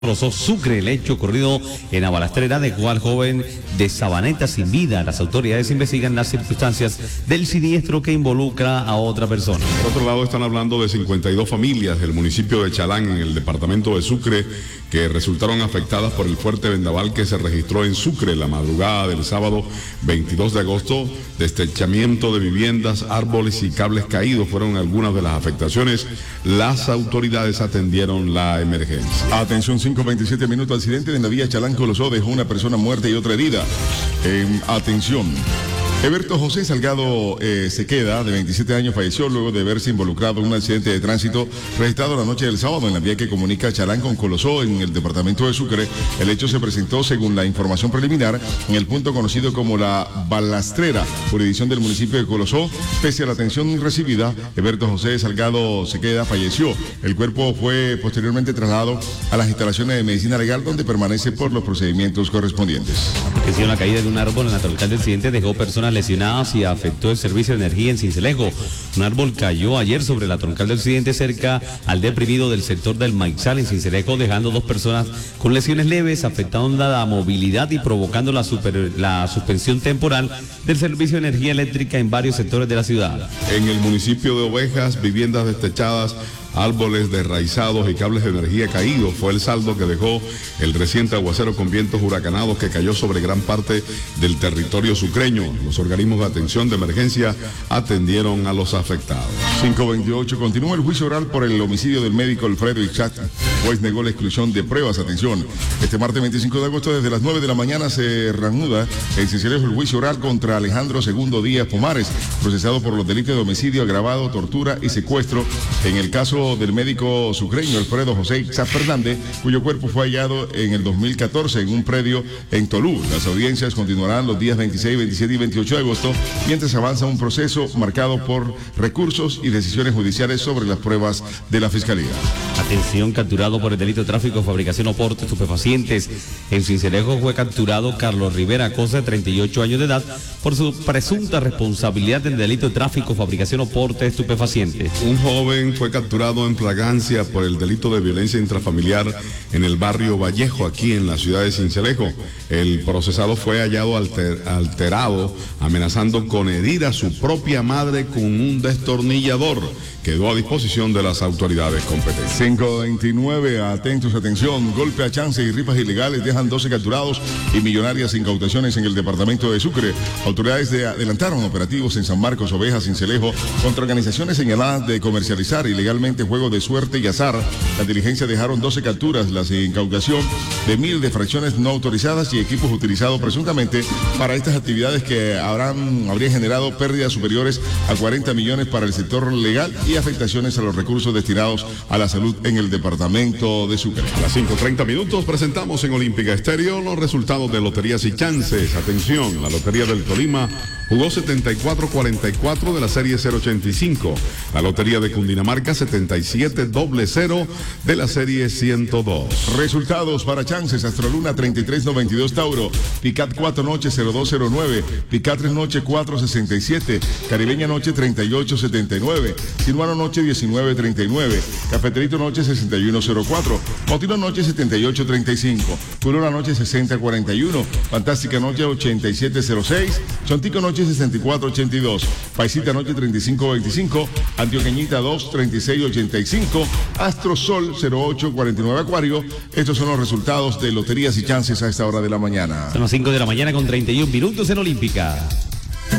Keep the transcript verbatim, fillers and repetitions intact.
Colosó, Sucre. El hecho ocurrido en la balastrera dejó al joven de Sabaneta sin vida. Las autoridades investigan las circunstancias del siniestro que involucra a otra persona. Por otro lado, están hablando de cincuenta y dos familias del municipio de Chalán, en el departamento de Sucre, que resultaron afectadas por el fuerte vendaval que se registró en Sucre la madrugada del sábado veintidós de agosto. Destrechamiento de viviendas, árboles y cables caídos fueron algunas de las afectaciones. Las autoridades atendieron la emergencia. Atención, cinco veintisiete minutos, accidente en la vía Chalán-Colosó dejó una persona muerta y otra herida. Eh, atención. Eberto José Salgado eh, Sequeda, de veintisiete años, falleció luego de verse involucrado en un accidente de tránsito registrado la noche del sábado en la vía que comunica Chalán con Colosó en el departamento de Sucre. El hecho se presentó, según la información preliminar, en el punto conocido como la Balastrera, jurisdicción del municipio de Colosó. Pese a la atención recibida, Eberto José Salgado Sequeda falleció. El cuerpo fue posteriormente trasladado a las instalaciones de medicina legal, donde permanece por los procedimientos correspondientes. Que una caída de un árbol en la troncal del accidente dejó personas lesionadas y afectó el servicio de energía en Sincelejo. Un árbol cayó ayer sobre la troncal del occidente cerca al deprimido del sector del Maizal en Sincelejo, dejando dos personas con lesiones leves, afectando la movilidad y provocando la, super, la suspensión temporal del servicio de energía eléctrica en varios sectores de la ciudad. En el municipio de Ovejas, viviendas destechadas, árboles derraizados y cables de energía caídos fue el saldo que dejó el reciente aguacero con vientos huracanados que cayó sobre gran parte del territorio sucreño. Los organismos de atención de emergencia atendieron a los afectados. cinco veintiocho, continúa el juicio oral por el homicidio del médico Alfredo Ixat. Juez negó la exclusión de pruebas. Atención, este martes veinticinco de agosto desde las nueve de la mañana se reanuda en Sincelejo el juicio oral contra Alejandro Segundo Díaz Pomares, procesado por los delitos de homicidio agravado, tortura y secuestro en el caso del médico sucreño Alfredo José Ixat Fernández, cuyo cuerpo fue hallado en el dos mil catorce en un predio en Tolú. Las audiencias continuarán los días veintiséis, veintisiete y veintiocho de agosto, mientras avanza un proceso marcado por recursos y decisiones judiciales sobre las pruebas de la Fiscalía. Atención, capturado por el delito de tráfico, fabricación o porte de estupefacientes. En Sincelejo fue capturado Carlos Rivera Cosa, de treinta y ocho años de edad, por su presunta responsabilidad en el delito de tráfico, fabricación o porte de estupefacientes. Un joven fue capturado en flagrancia por el delito de violencia intrafamiliar en el barrio Vallejo, aquí en la ciudad de Sincelejo. El procesado fue hallado alter, alterado, amenazando con herir a su propia madre con un destornillador. Quedó a disposición de las autoridades competentes. cinco veintinueve, atentos, atención, golpe a chance y rifas ilegales dejan doce capturados y millonarias incautaciones en el departamento de Sucre. Autoridades de, adelantaron operativos en San Marcos, Ovejas, Sincelejo, contra organizaciones señaladas de comercializar ilegalmente juegos de suerte y azar. La diligencia dejaron doce capturas, la incautación de mil de fracciones no autorizadas y equipos utilizados presuntamente para estas actividades que habrán, habrían generado pérdidas superiores a cuarenta millones para el sector legal y afectaciones a los recursos destinados a la salud en el departamento de Sucre. A las cinco treinta minutos presentamos en Olímpica Estéreo los resultados de loterías y chances. Atención, la Lotería del Tolima jugó setenta y cuatro cuarenta y cuatro de la serie cero ochenta y cinco. La Lotería de Cundinamarca setenta y siete doble cero de la serie ciento dos. Resultados para chances: Astroluna treinta y tres noventa y dos Tauro, Picat cuatro Noche cero dos cero nueve, Picat tres Noche cuatro sesenta y siete, Caribeña Noche treinta y ocho setenta y nueve, Sinuano Noche diecinueve treinta y nueve, Cafeterito Noche sesenta y uno cero cuatro, Motino Noche setenta y ocho treinta y cinco, Corona Noche sesenta cuarenta y uno, Fantástica Noche ochenta y siete cero seis, Chontico Noche sesenta y cuatro ochenta y dos, Paisita Noche treinta y cinco veinticinco, Antioqueñita dos treinta y seis ochenta y cinco, Astro Sol cero ocho cuarenta y nueve Acuario. Estos son los resultados de loterías y chances a esta hora de la mañana. Son las cinco de la mañana con treinta y un minutos en Olímpica.